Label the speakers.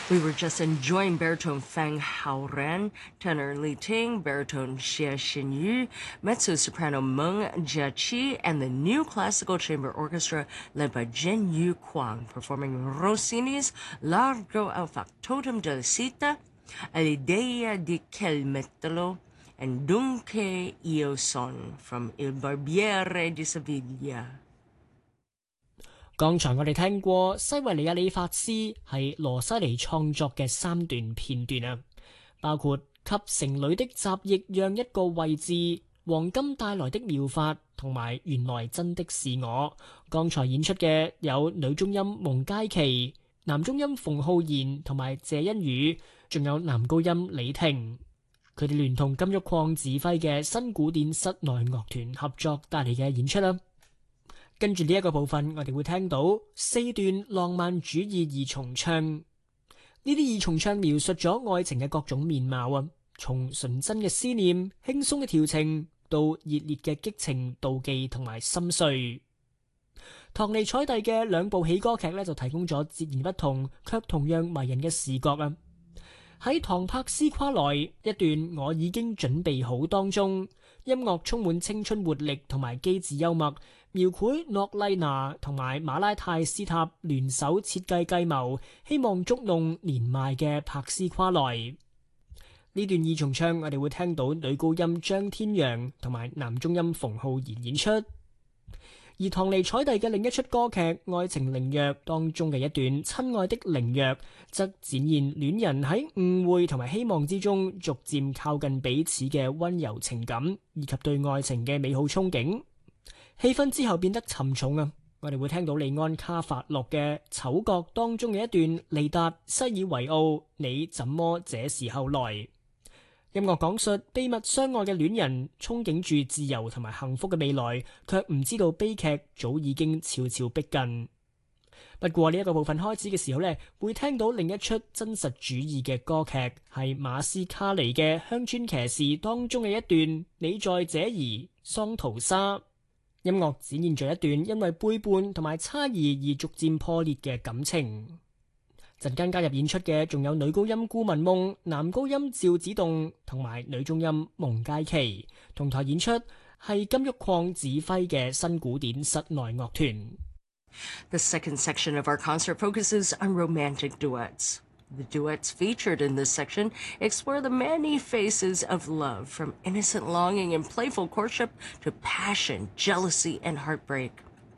Speaker 1: We were just enjoying baritone Fang Haoran, tenor Li Ting, baritone Xie Xinyu, mezzo-soprano Meng Jiaqi, and the new classical chamber orchestra led by Jin Yu Kwang performing Rossini's Largo al Factotum della Città, L'idea di quel metallo, and Dunque io son from Il Barbiere di Sevilla。
Speaker 2: 剛才我哋聽過西維尼亞理髮師係羅西尼創作嘅3段片段啊，包括給城裏的雜役讓一個位置、黃金帶來的妙法同埋原來真的是我。剛才演出嘅有女中音蒙佳琪、男中音馮浩然同埋謝欣宇，仲有男高音李婷。佢哋聯同金玉礦指揮嘅新古典室內樂團合作帶嚟嘅演出啦。跟住呢一個部分，我哋會聽到4段浪漫主義二重唱。呢啲二重唱描述咗愛情嘅各種面貌啊，從純真嘅思念、輕鬆嘅調情，到熱烈嘅激情、妒忌同埋心碎。唐尼采蒂嘅2部喜歌劇咧，就提供咗截然不同卻同樣迷人嘅視覺啊。喺唐柏斯夸萊一段我已經準備好當中，音樂充滿青春活力同埋機智幽默，描繪諾麗娜同埋馬拉泰斯塔聯手設計計謀，希望捉弄年邁嘅柏斯夸萊。呢段二重唱我哋會聽到女高音張天陽同埋男中音馮浩然演出。而唐尼采蒂嘅另一出歌劇《愛情靈藥》當中嘅一段親愛的靈藥，則展現戀人喺誤會同埋希望之中逐漸靠近彼此嘅溫柔情感，以及對愛情嘅美好憧憬。氣氛之後變得沉重啊！我哋會聽到利安卡法洛嘅《丑角》當中嘅一段利達西爾維奧，你怎麼這時候來？音樂講述秘密相愛嘅戀人憧憬住自由同埋幸福嘅未來，卻唔知道悲劇早已經悄悄逼近。不過呢一個部分開始嘅時候呢，會聽到另一出真實主義嘅歌劇，係馬斯卡尼嘅《鄉村騎士》當中嘅一段你在這兒桑圖莎。音樂展現咗一段因為背叛同埋差異而逐漸破裂嘅感情。陣間加入演出嘅仲有女高音顧文夢、男高音趙子棟同埋女中音蒙佳琪。同台演出係金玉礦指揮嘅新古典室內樂團。
Speaker 1: The second section of our concert focuses on romantic duets. The duets featured in this section explore the many faces of love, from innocent longing and playful courtship to passion, jealousy, and heartbreak.